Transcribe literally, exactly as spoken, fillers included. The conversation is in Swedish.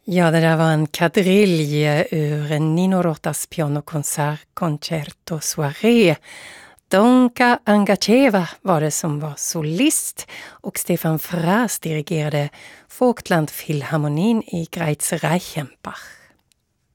Ja, det där var en kadrilj ur Nino Rotas pianokonsert Concerto Soirée. Donka Angacheva var det som var solist och Stefan Fras dirigerade Vogtlandfilharmonin i Greiz-Reichenbach.